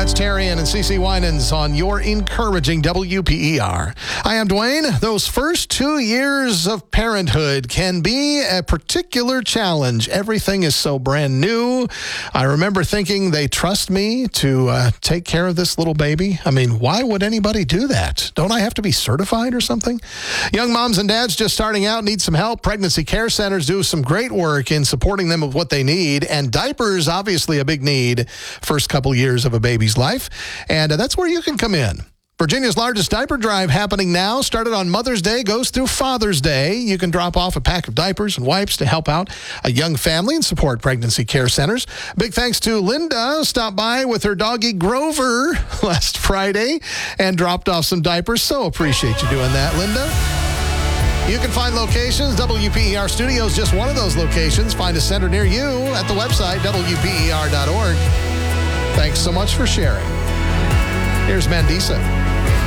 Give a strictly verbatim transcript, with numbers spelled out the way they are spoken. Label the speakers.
Speaker 1: That's Tarian and C C Winans on your encouraging W P E R. I am Dwayne. Those first two years of parenthood can be a particular challenge. Everything is so brand new. I remember thinking they trust me to uh, take care of this little baby. I mean, why would anybody do that? Don't I have to be certified or something? Young moms and dads just starting out need some help. Pregnancy care centers do some great work in supporting them with what they need. And diapers, obviously a big need first couple years of a baby's life. And uh, that's where you can come in. Virginia's largest diaper drive happening now. Started on Mother's Day, goes through Father's Day. You can drop off a pack of diapers and wipes to help out a young family and support pregnancy care centers. Big thanks to Linda. Stopped by with her doggy Grover last Friday and dropped off some diapers. So appreciate you doing that, Linda. You can find locations. W P E R Studios, just one of those locations. Find a center near you at the website, W P E R dot org. Thanks so much for sharing. Here's Mandisa.